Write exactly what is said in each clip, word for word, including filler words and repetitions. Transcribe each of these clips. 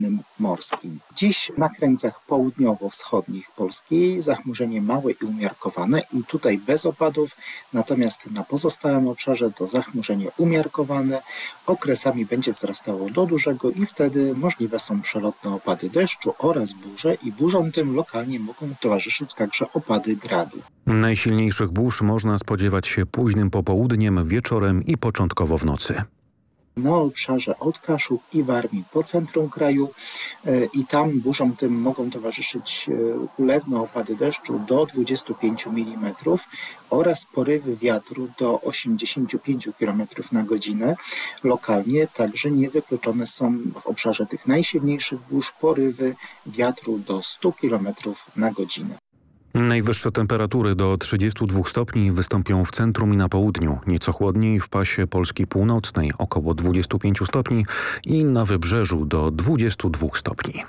morskim. Dziś na krańcach południowo-wschodnich Polski zachmurzenie małe i umiarkowane i tutaj bez opadów, natomiast na pozostałym obszarze to zachmurzenie umiarkowane, okresami będzie wzrastało do dużego i wtedy możliwe są przelotne opady deszczu oraz burze i burzom tym lokalnie mogą towarzyszyć także opady gradu. Najsilniejszych burz można spodziewać się późnym popołudniem, wieczorem i początkowo w nocy. Na obszarze od Kaszub i Warmii po centrum kraju i tam burzom tym mogą towarzyszyć ulewne opady deszczu do dwudziestu pięciu milimetrów oraz porywy wiatru do osiemdziesięciu pięciu kilometrów na godzinę. Lokalnie także niewykluczone są w obszarze tych najsilniejszych burz porywy wiatru do stu kilometrów na godzinę. Najwyższe temperatury do trzydziestu dwóch stopni wystąpią w centrum i na południu, nieco chłodniej w pasie Polski Północnej około dwudziestu pięciu stopni i na wybrzeżu do dwudziestu dwóch stopni.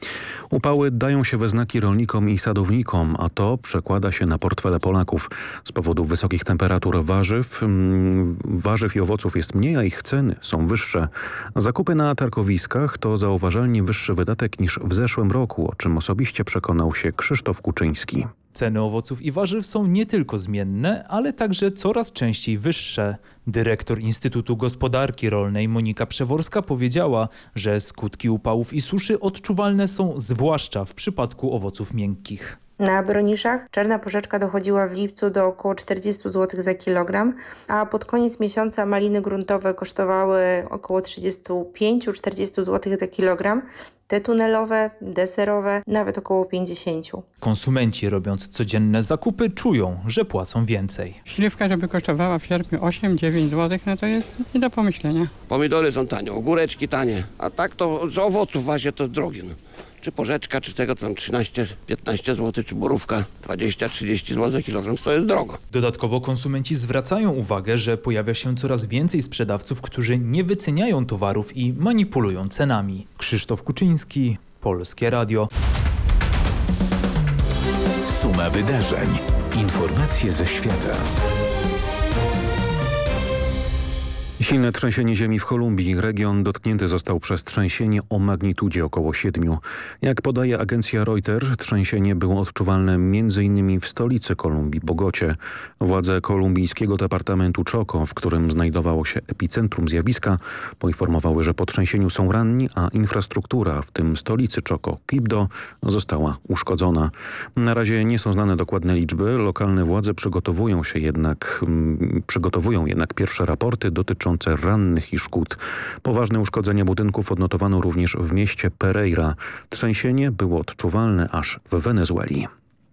Upały dają się we znaki rolnikom i sadownikom, a to przekłada się na portfele Polaków. Z powodu wysokich temperatur warzyw, warzyw i owoców jest mniej, a ich ceny są wyższe. Zakupy na targowiskach to zauważalnie wyższy wydatek niż w zeszłym roku, o czym osobiście przekonał się Krzysztof Kuczyński. Ceny owoców i warzyw są nie tylko zmienne, ale także coraz częściej wyższe. Dyrektor Instytutu Gospodarki Rolnej Monika Przeworska powiedziała, że skutki upałów i suszy odczuwalne są zwłaszcza w przypadku owoców miękkich. Na broniszach czarna porzeczka dochodziła w lipcu do około czterdziestu złotych za kilogram, a pod koniec miesiąca maliny gruntowe kosztowały około trzydziestu pięciu do czterdziestu złotych za kilogram. Te tunelowe, deserowe nawet około pięćdziesięciu. Konsumenci, robiąc codzienne zakupy, czują, że płacą więcej. Śliwka, żeby kosztowała w sierpniu osiem dziewięć złotych, no to jest nie do pomyślenia. Pomidory są tanie, ogóreczki tanie, a tak to z owoców właśnie to drogie. No. Czy porzeczka, czy tego tam trzynaście piętnaście złotych, czy borówka dwadzieścia trzydzieści złotych za kilogram, to jest drogo. Dodatkowo konsumenci zwracają uwagę, że pojawia się coraz więcej sprzedawców, którzy nie wyceniają towarów i manipulują cenami. Krzysztof Kuczyński, Polskie Radio. Suma wydarzeń. Informacje ze świata. Silne trzęsienie ziemi w Kolumbii. Region dotknięty został przez trzęsienie o magnitudzie około siedmiu. Jak podaje agencja Reuters, trzęsienie było odczuwalne między innymi w stolicy Kolumbii, Bogocie. Władze kolumbijskiego departamentu Chocó, w którym znajdowało się epicentrum zjawiska, poinformowały, że po trzęsieniu są ranni, a infrastruktura, w tym stolicy Chocó, Quibdó, została uszkodzona. Na razie nie są znane dokładne liczby. Lokalne władze przygotowują się jednak, mm, przygotowują jednak pierwsze raporty dotyczące rannych i szkód. Poważne uszkodzenia budynków odnotowano również w mieście Pereira. Trzęsienie było odczuwalne aż w Wenezueli.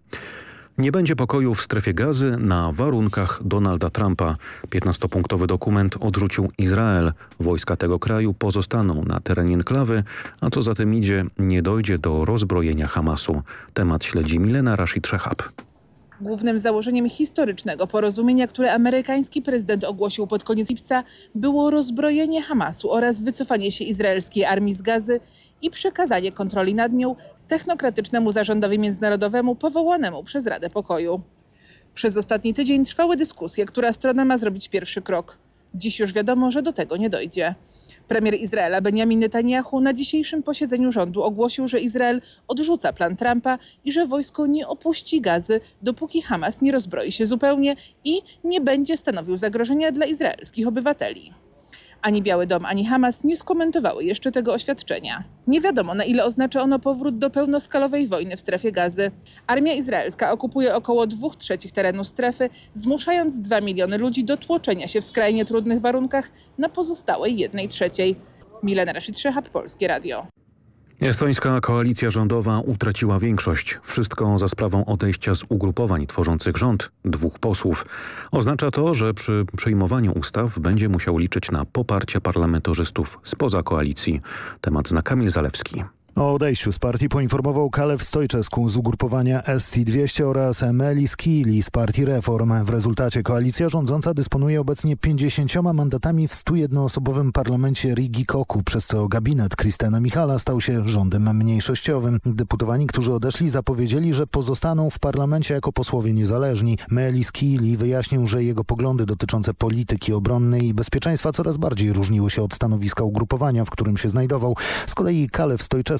Nie będzie pokoju w strefie Gazy na warunkach Donalda Trumpa. piętnastopunktowy dokument odrzucił Izrael. Wojska tego kraju pozostaną na terenie enklawy, a co za tym idzie, nie dojdzie do rozbrojenia Hamasu. Temat śledzi Milena Rashid-Szehab. Głównym założeniem historycznego porozumienia, które amerykański prezydent ogłosił pod koniec lipca, było rozbrojenie Hamasu oraz wycofanie się izraelskiej armii z Gazy i przekazanie kontroli nad nią technokratycznemu zarządowi międzynarodowemu powołanemu przez Radę Pokoju. Przez ostatni tydzień trwały dyskusje, która strona ma zrobić pierwszy krok. Dziś już wiadomo, że do tego nie dojdzie. Premier Izraela Benjamin Netanyahu na dzisiejszym posiedzeniu rządu ogłosił, że Izrael odrzuca plan Trumpa i że wojsko nie opuści Gazy, dopóki Hamas nie rozbroi się zupełnie i nie będzie stanowił zagrożenia dla izraelskich obywateli. Ani Biały Dom, ani Hamas nie skomentowały jeszcze tego oświadczenia. Nie wiadomo, na ile oznacza ono powrót do pełnoskalowej wojny w strefie Gazy. Armia izraelska okupuje około dwóch trzecich terenu strefy, zmuszając dwa miliony ludzi do tłoczenia się w skrajnie trudnych warunkach na pozostałej jednej trzeciej. Milena Rashid-Szehab, Polskie Radio. Estońska koalicja rządowa utraciła większość. Wszystko za sprawą odejścia z ugrupowań tworzących rząd dwóch posłów. Oznacza to, że przy przyjmowaniu ustaw będzie musiał liczyć na poparcie parlamentarzystów spoza koalicji. Temat zna Kamil Zalewski. O odejściu z partii poinformował Kalev Stojczescu z ugrupowania S T dwieście oraz Melis Kiili z partii Reform. W rezultacie koalicja rządząca dysponuje obecnie pięćdziesięcioma mandatami w stu jednoosobowym parlamencie Rigi Koku, przez co gabinet Kristena Michala stał się rządem mniejszościowym. Deputowani, którzy odeszli, zapowiedzieli, że pozostaną w parlamencie jako posłowie niezależni. Melis Kiili wyjaśnił, że jego poglądy dotyczące polityki obronnej i bezpieczeństwa coraz bardziej różniły się od stanowiska ugrupowania, w którym się znajdował. Z kolei Kalev Stojczescu